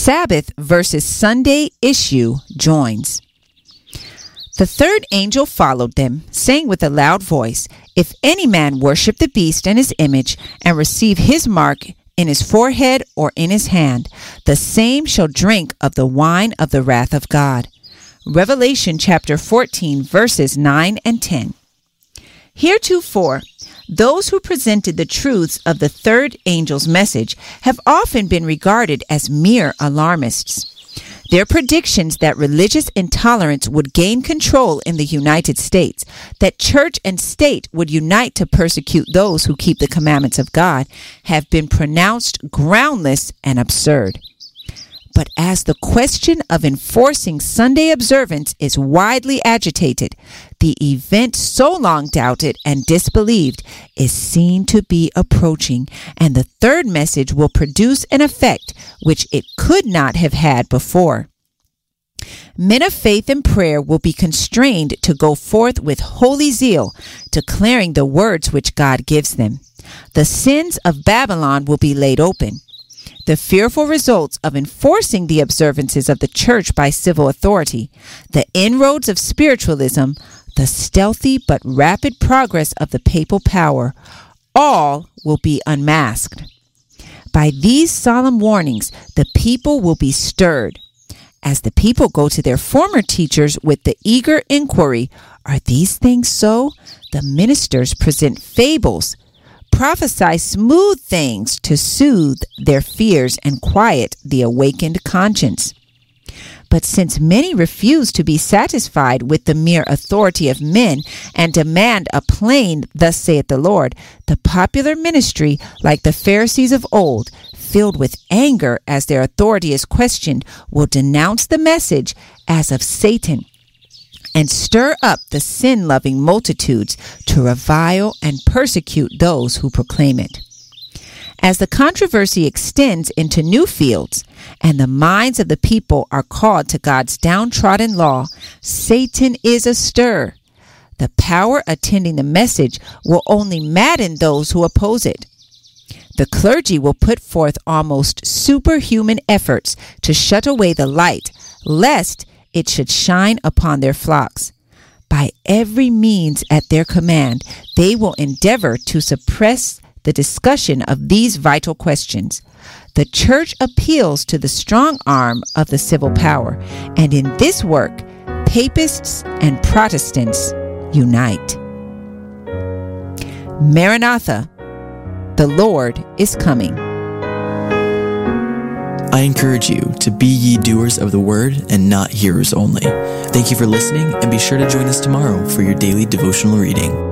Sabbath versus Sunday issue joins. The third angel followed them, saying with a loud voice, "If any man worship the beast and his image, and receive his mark in his forehead or in his hand, the same shall drink of the wine of the wrath of God." Revelation chapter 14, verses 9 and 10. Heretofore, those who presented the truths of the third angel's message have often been regarded as mere alarmists. Their predictions that religious intolerance would gain control in the United States, that church and state would unite to persecute those who keep the commandments of God, have been pronounced groundless and absurd. But as the question of enforcing Sunday observance is widely agitated, the event so long doubted and disbelieved is seen to be approaching, and the third message will produce an effect which it could not have had before. Men of faith and prayer will be constrained to go forth with holy zeal, declaring the words which God gives them. The sins of Babylon will be laid open. The fearful results of enforcing the observances of the church by civil authority, the inroads of spiritualism, the stealthy but rapid progress of the papal power, all will be unmasked. By these solemn warnings, the people will be stirred. As the people go to their former teachers with the eager inquiry, "Are these things so?" the ministers present fables, prophesy smooth things to soothe their fears and quiet the awakened conscience. But since many refuse to be satisfied with the mere authority of men and demand a plain "Thus saith the Lord," the popular ministry, like the Pharisees of old, filled with anger as their authority is questioned, will denounce the message as of Satan and stir up the sin-loving multitudes to revile and persecute those who proclaim it. As the controversy extends into new fields and the minds of the people are called to God's downtrodden law, Satan is astir. The power attending the message will only madden those who oppose it. The clergy will put forth almost superhuman efforts to shut away the light, lest it should shine upon their flocks. By every means at their command, they will endeavor to suppress the discussion of these vital questions. The church appeals to the strong arm of the civil power, and in this work, papists and Protestants unite. Maranatha, the Lord is coming. I encourage you to be ye doers of the word and not hearers only. Thank you for listening, and be sure to join us tomorrow for your daily devotional reading.